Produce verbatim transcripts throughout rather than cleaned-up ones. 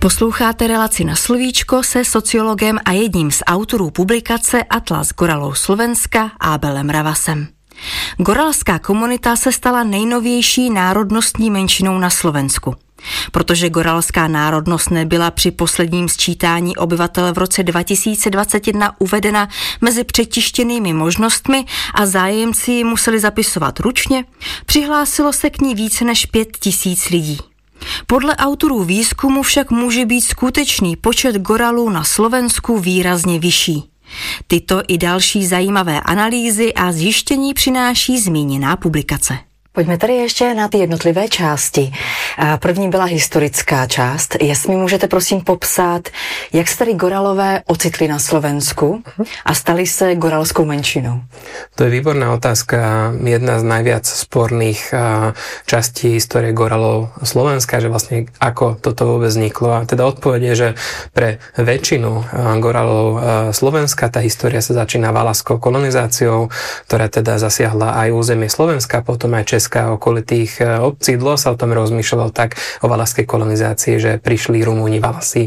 Posloucháte relaci Na slovíčko se sociologem a jedním z autorů publikace Atlas goralů Slovenska Abelem Ravasem. Goralská komunita se stala nejnovější národnostní menšinou na Slovensku. Protože goralská národnost nebyla při posledním sčítání obyvatel v roce dva tisíce dvacet jedna uvedena mezi přetištěnými možnostmi a zájemci ji museli zapisovat ručně, přihlásilo se k ní více než pět tisíc lidí. Podle autorů výzkumu však může být skutečný počet goralů na Slovensku výrazně vyšší. Tyto i další zajímavé analýzy a zjištění přináší zmíněná publikace. Pojďme tady ještě na ty jednotlivé části. První byla historická část. Jestli mi můžete prosím popsat, jak se tady goralové ocitli na Slovensku a stali se goralskou menšinou? To je výborná otázka. Jedna z najviac sporných častí histórie goralov Slovenska, že vlastne ako toto vôbec vzniklo. A teda odpoveď je, že pre väčšinu goralov Slovenska tá história sa začína valaskou kolonizáciou, ktorá teda zasiahla aj územie Slovenska, potom aj Česká a okolitých obcí. Dlho sa o tom rozmýšľalo tak o valaskej kolonizácii, že prišli Rumúni Valasi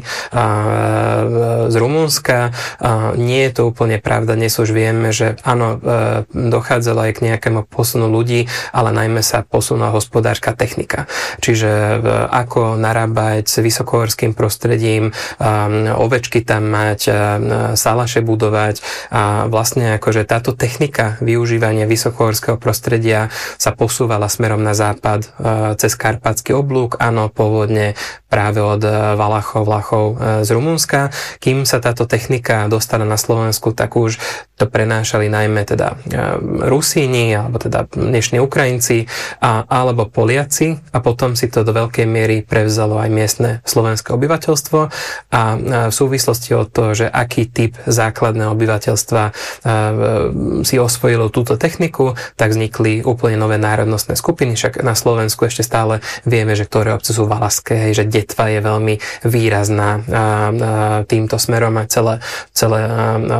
z Rumunska. Nie je to úplne pravda, dnes už vieme, že áno, dochádzalo aj k nejakému posunu ľudí, ale najmä sa posunula hospodárska technika. Čiže ako narábať s vysokohorským prostredím, ovečky tam mať, salaše budovať a vlastne akože táto technika využívania vysokohorského prostredia sa posúvala smerom na západ cez Karpatský oblúk, áno, pôvodne práve od Valachov, Vlachov z Rumunska. Kým sa táto technika dostala na Slovensku, tak už to prenášali najmä teda Rusíni, alebo teda dnešní Ukrajinci, a, alebo Poliaci, a potom si to do veľkej miery prevzalo aj miestne slovenské obyvateľstvo a v súvislosti od toho, že aký typ základného obyvateľstva si osvojilo túto techniku, tak vznikli úplne nové národnostné skupiny. Však na Slovensku ešte stále vieme, že ktoré obce sú valaské, že detva je veľmi výrazná týmto smerom a celé, celé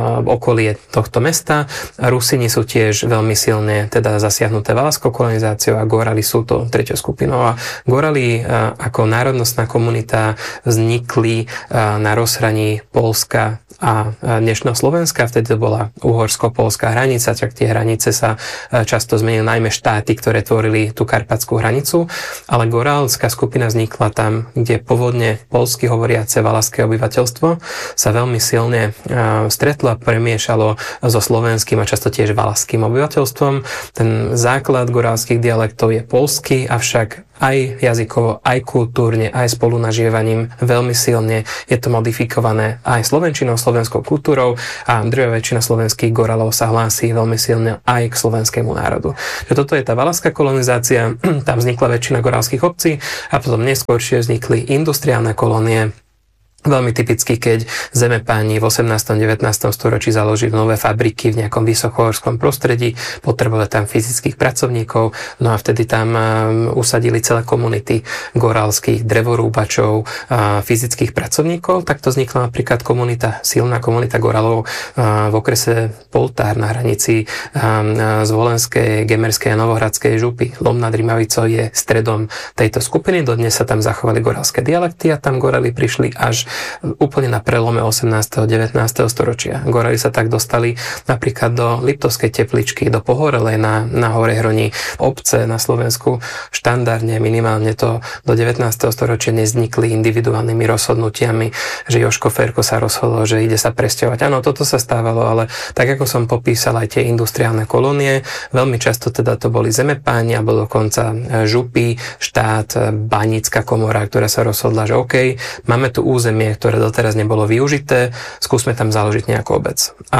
okolie tohto mesta. Rusini sú tiež veľmi silne teda zasiahnuté valaskou kolonizáciou a gorali sú to treťou skupinou. A gorali ako národnostná komunita vznikli na rozhraní Poľska a dnešného Slovenska. Vtedy to bola uhorsko-poľská hranica, tak tie hranice sa často zmenili, najmä štáty, ktoré tvorili tú karpatskú hranicu, ale gorálska skupina vznikla tam, kde pôvodne poľsky hovoriace valaské obyvateľstvo sa veľmi silne stretlo a premiešalo so slovenským a často tiež valaským obyvateľstvom. Ten základ gorálskych dialektov je poľský, avšak aj jazykovo, aj kultúrne, aj spolunažívaním veľmi silne je to modifikované aj slovenčinou, slovenskou kultúrou a druhá väčšina slovenských goralov sa hlási veľmi silne aj k slovenskému národu. Že toto je tá valaská kolonizácia, tam vznikla väčšina goralských obcí a potom neskôršie vznikli industriálne kolónie. Veľmi typicky, keď zemepáni v osemnástom devätnástom storočí založili nové fabriky v nejakom vysokohorskom prostredí, potrebovali tam fyzických pracovníkov, no a vtedy tam usadili celé komunity gorálskych drevorúbačov, fyzických pracovníkov. Takto vznikla napríklad komunita, silná komunita gorálov v okrese Poltár na hranici Zvolenskej, Gemerskej a Novohradskej župy. Lom nad Rimavicou je stredom tejto skupiny, dodnes sa tam zachovali gorálske dialekty a tam goráli prišli až úplne na prelome osemnásteho a devätnásteho storočia. Gorali sa tak dostali napríklad do Liptovskej Tepličky, do Pohorelej na, na hore Hroní. Obce na Slovensku štandardne, minimálne to do devätnásteho storočia neznikli individuálnymi rozhodnutiami, že Jožko Ferko sa rozhodol, že ide sa presťahovať. Áno, toto sa stávalo, ale tak ako som popísal aj tie industriálne kolónie, veľmi často teda to boli zemepáni alebo dokonca župy, štát, banícka komora, ktorá sa rozhodla, že OK, máme tu územie, ktoré doteraz nebolo využité, skúsme tam založiť nejakú obec. A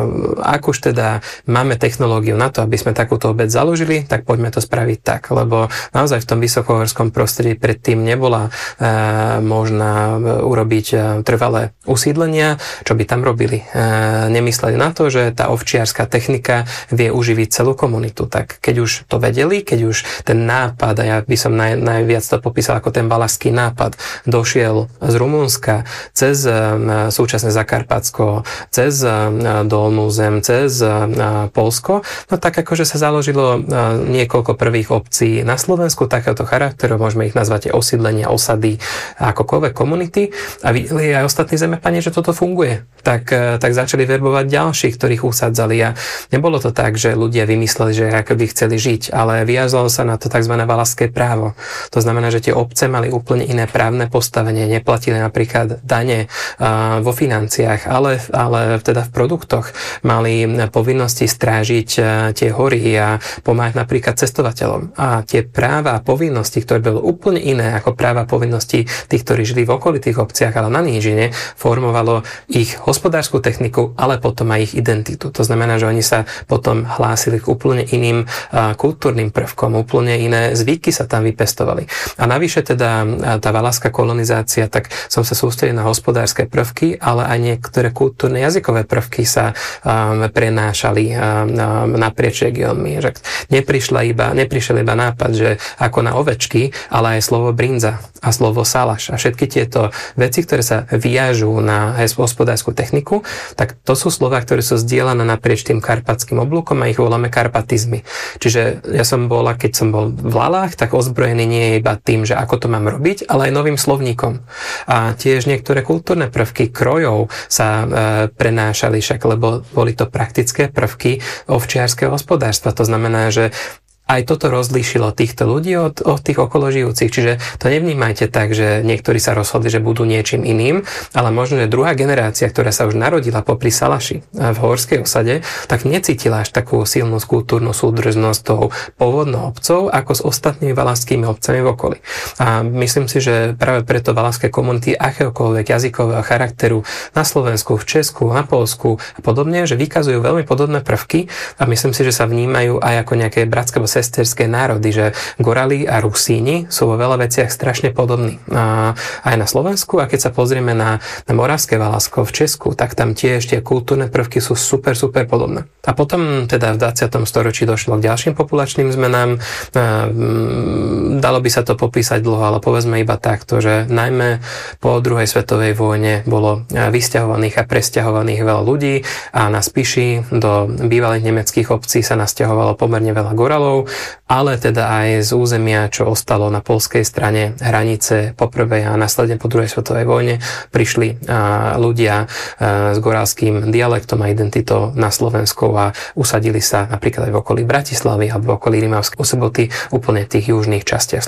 ak už teda máme technológiu na to, aby sme takúto obec založili, tak poďme to spraviť tak, lebo naozaj v tom vysokohorskom prostredí predtým nebola e, možná urobiť e, trvalé usídlenia, čo by tam robili. E, nemysleli na to, že tá ovčiarská technika vie uživiť celú komunitu. Tak keď už to vedeli, keď už ten nápad, a ja by som naj, najviac to popísal ako ten valaský nápad, došiel z Rumunska, Ruska, cez súčasné Zakarpatsko, cez Dolnú Zem, cez Poľsko, no tak akože sa založilo niekoľko prvých obcí na Slovensku takéhoto charakteru, môžeme ich nazvať osídlenia, osady, akokoľvek komunity a videli aj ostatní zemepani, že toto funguje. Tak, tak začali verbovať ďalších, ktorých usádzali a nebolo to tak, že ľudia vymysleli, že ako by chceli žiť, ale viazalo sa na to tzv. Valašské právo. To znamená, že tie obce mali úplne iné právne postavenie, neplatili napríklad dane uh, vo financiách, ale, ale teda v produktoch mali povinnosti strážiť uh, tie hory a pomáhať napríklad cestovateľom. A tie práva a povinnosti, ktoré bolo úplne iné ako práva a povinnosti tých, ktorí žili v okolitých obciach, ale na nížine, formovalo ich hospodárskú techniku, ale potom aj ich identitu. To znamená, že oni sa potom hlásili k úplne iným uh, kultúrnym prvkom, úplne iné zvyky sa tam vypestovali. A navyše teda tá valašská kolonizácia, tak som sa sústredil na hospodárske prvky, ale aj niektoré kultúrne jazykové prvky sa um, prenášali um, naprieč regiónmi. Neprišla iba, neprišiel iba nápad, že ako na ovečky, ale aj slovo brinza a slovo salaš a všetky tieto veci, ktoré sa viažú na hospodárskú techniku, tak to sú slová, ktoré sú zdieľané naprieč tým karpatským oblúkom a ich voláme karpatizmy. Čiže ja som bola, keď som bol v Lalách, tak ozbrojený nie je iba tým, že ako to mám robiť, ale aj novým slovníkom. A tiež niektoré kultúrne prvky krojov sa e, prenášali však, lebo boli to praktické prvky ovčiarskeho hospodárstva. To znamená, že aj toto rozlíšilo týchto ľudí od, od tých okoložijúcich. Čiže to nevnímajte tak, že niektorí sa rozhodli, že budú niečím iným, ale možno, že druhá generácia, ktorá sa už narodila popri Salaši v horskej osade, tak necítila až takú silnú kultúrnu súdržnosť tou pôvodnou obcov, ako s ostatnými valašskými obcami v okolí. A myslím si, že práve preto valašské komunity akéhokoľvek jazykového charakteru na Slovensku, v Česku, na Poľsku a podobne, že vykazujú veľmi podobné prvky a myslím si, že sa vnímajú aj ako nejaké bratské sesterské národy, že Gorali a Rusíni sú vo veľa veciach strašne podobní. A aj na Slovensku, a keď sa pozrieme na, na Moravské Valašsko v Česku, tak tam tiež tie kultúrne prvky sú super, super podobné. A potom teda v dvadsiatom storočí došlo k ďalším populačným zmenám. A, m, dalo by sa to popísať dlho, ale povedzme iba takto, že najmä po druhej svetovej vojne bolo vysťahovaných a presťahovaných veľa ľudí a na Spiši do bývalých nemeckých obcí sa nasťahovalo pomerne veľa Goralov, ale teda aj z územia, čo ostalo na poľskej strane hranice po prvej a následne po druhej svetovej vojne, prišli ľudia s goralským dialektom a identitou na Slovensku a usadili sa napríklad aj v okolí Bratislavy alebo v okolí Rimavskej Soboty, úplne v tých južných častiach